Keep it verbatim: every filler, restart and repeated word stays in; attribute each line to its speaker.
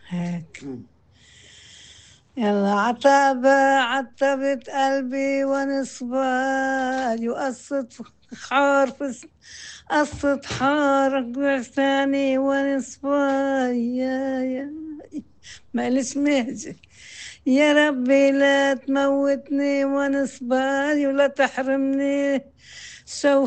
Speaker 1: هيك.
Speaker 2: مم.
Speaker 1: يلا عتبة عتبت قلبي وانا صباي وقصة حار في س- قصة حار بعثاني وانا صباي يا يا ماليش مهجة. يا ربي لا تموتني وانا صباي ولا تحرمني شوف